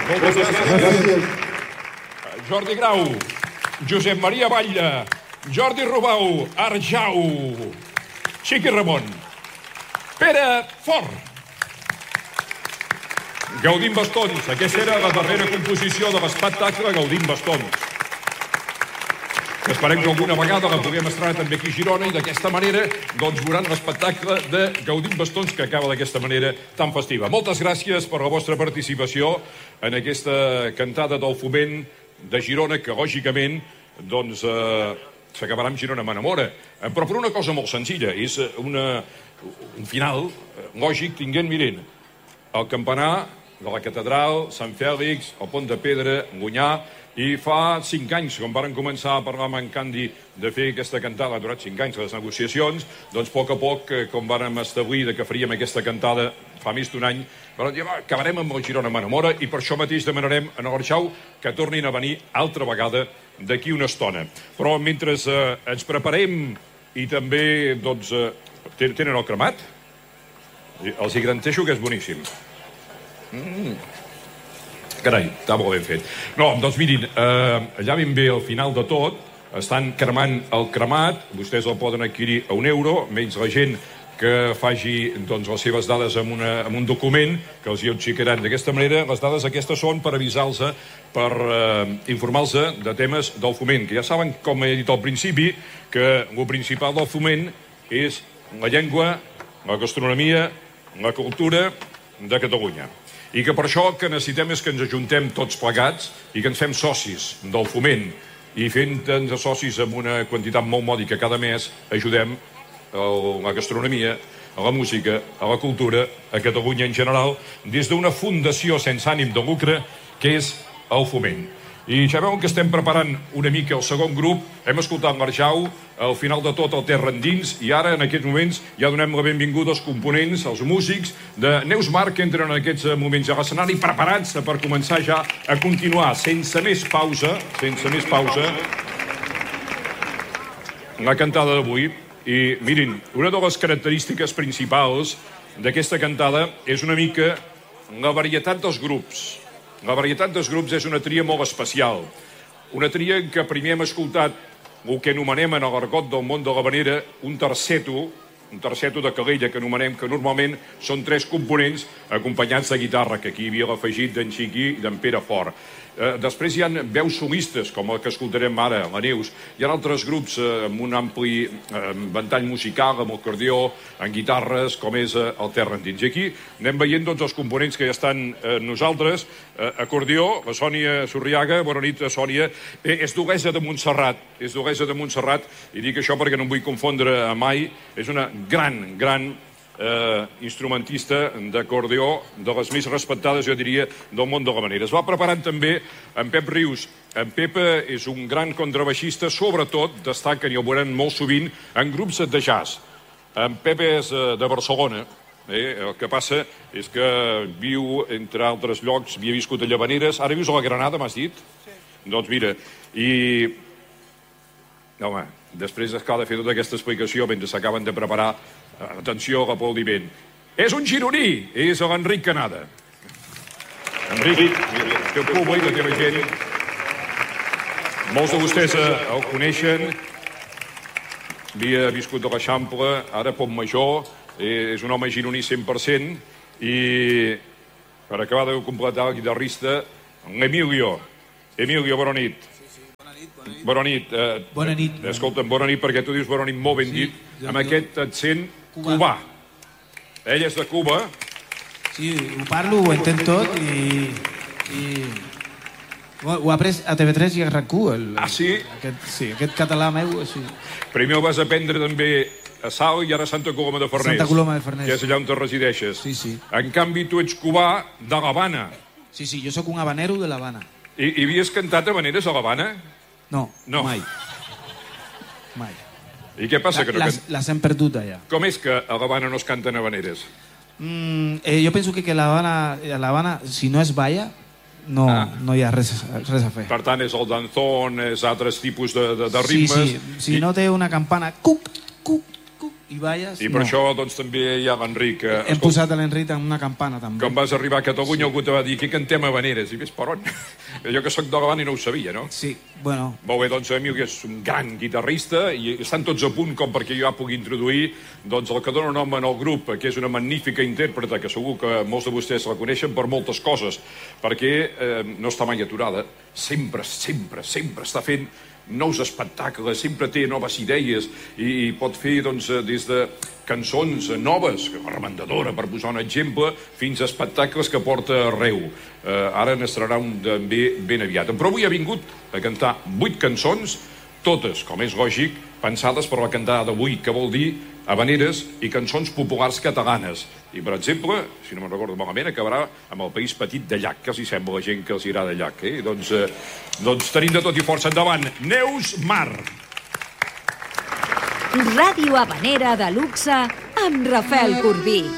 Moltes gràcies. Jordi Grau, Josep Maria Batlle, Jordi Rubau, Arjau, Xiqui Ramon, Pere Fort, Gaudim Bastons. Aquesta era la darrera composició de l'espectacle Gaudim Bastons. Esperem que alguna vegada la puguem estrenar també aquí a Girona i d'aquesta manera doncs veuran l'espectacle de Gaudim Bastons que acaba d'aquesta manera tan festiva. Moltes gràcies per la vostra participació en aquesta cantada del foment de Girona que lògicament doncs s'acabarà amb Girona m'enamora, però per una cosa molt senzilla, és un final lògic tinguent, miren, el campanar de la catedral, Sant Fèlix, el Pont de Pedra, Gonyà, i fa 5 anys, quan varen començar a parlar amb en Candi de fer aquesta cantada, ha durat 5 anys les negociacions, doncs a poc, com vàrem establir que faríem aquesta cantada fa més d'un any, vam dir, acabarem amb el Girona m'enamora i per això mateix demanarem a l'Arjau que tornin a venir altra vegada d'aquí una estona. Però mentre ens preparem i també, doncs, tenen el cremat? Els hi garanteixo que és boníssim. Carai, està molt ben fet. No, doncs mirin, allà ben bé al final de tot, estan cremant el cremat, vostès el poden adquirir a €1, menys la gent que faci doncs, les seves dades en un document que els hi explicaran d'aquesta manera. Les dades aquestes són per avisar-los, per informar-los de temes del foment, que ja saben, com he dit al principi, que el principal del foment és la llengua, la gastronomia, la cultura de Catalunya. I que per això el que necessitem és que ens ajuntem tots plegats i que ens fem socis del foment. I fent-nos socis amb una quantitat molt mòdica cada mes, ajudem a la gastronomia, a la música, a la cultura, a Catalunya en general, des d'una fundació sense ànim de lucre, que és el foment. I ja veuen que estem preparant una mica el segon grup, hem escoltat l'Arjau, al final de tot el terra endins, i ara en aquests moments ja donem la benvinguda als components, als músics de Neus Mar, que entren en aquests moments a l'escenari preparats per començar ja a continuar sense més pausa, la cantada d'avui. I mirin, una de les característiques principals d'aquesta cantada és una mica la varietat dels grups. La varietat dels grups és una tria molt especial. Una tria en què primer hem escoltat el que anomenem en l'argot del món de l'havanera un terceto de calella, que anomenem, que normalment són 3 components acompanyats de guitarra, que aquí hi havia l'afegit d'en Xiqui i d'en Pere Fort. Després hi ha veus solistes, com el que escoltarem ara, la Neus. Hi ha altres grups amb un ampli ventall musical, amb acordió, amb guitarres, com és el terra endins. I aquí anem veient doncs, els components que ja estan nosaltres. Acordió, la Sònia Surriaga. Bona nit, Sònia. És d'Olesa de Montserrat. I dic això perquè no em vull confondre mai. És una gran instrumentista d'acordió, de les més respectades, jo diria, del món de l'havanera. Es va preparant també en Pep Rius. En Pep és un gran contrabaixista, sobretot destaquen, i el veurem molt sovint, en grups de jazz. En Pep és de Barcelona. El que passa és que viu, entre altres llocs, havia viscut a Llavaneres. Ara vius a la Granada, m'has dit? Sí. Doncs mira, i... home, després es cal de fer tota aquesta explicació mentre s'acaben de preparar. Atenció a l'aplaudiment. És un gironí, és l'Enric Canada. Enric, el teu públic, la teva gent, molts de vostès el coneixen, havia viscut a l'Eixample, ara a Montmajor, és un home gironí 100%, i per acabar de completar el guitarrista, l'Emilio. Emilio, bona nit. Bona nit. Bona nit. Escolta'm, bona nit, perquè tu dius bona nit molt ben dit, amb aquest accent cubà. Ell és de Cuba. Sí, ho parlo, ho entenc tot i ho he après a TV3 i a RAC1. Ah, sí? Sí, aquest català meu, sí. Primer ho vas aprendre també a Salt i ara a Santa Coloma de Farners. Santa Coloma de Farners. Que és allà on te resideixes. Sí. En canvi, tu ets cubà de l'Havana. Sí, jo sóc un habanero de l'Havana. I havies cantat habaneres a l'Havana? No, mai. I què passa? Les hem perdut allà. Com és que a l'Havana no es canten habaneres? Jo penso que a l'Havana, si no es balla, no hi ha res a fer. Per tant, és el danzón, és altres tipus de ritmes. Sí. Si no té una campana, cuc, cuc, cuc, I balles, I per això doncs, també hi ha l'Enric. Hem posat l'Enric en una campana, també. Quan vas arribar a Catalunya, algú te va dir que cantem habaneres. I ves per on? Jo que sóc de l'Havana i no ho sabia, no? Sí, bueno. Molt bé, doncs Emil és un gran guitarrista i estan tots a punt com perquè jo ja pugui introduir doncs, el que dona nom en el grup, que és una magnífica intèrpreta, que segur que molts de vostès la coneixen per moltes coses, perquè no està mai aturada, sempre està fent nous espectacles, sempre té noves idees i pot fer doncs, des de cançons noves, remendadora, per posar un exemple, fins a espectacles que porta arreu. Ara n'estarà un ben aviat. Però avui ha vingut a cantar 8 cançons, totes, com és lògic, pensades per la cantada d'avui, que vol dir habaneres i cançons populars catalanes. I, per exemple, si no me'n recordo malament, acabarà amb El país petit de Llach, que els hi sembla a la gent que els agrada Llach. Doncs tenim de tot i força endavant. Neus Mar. Ràdio Habanera de luxe amb Rafael Corbí.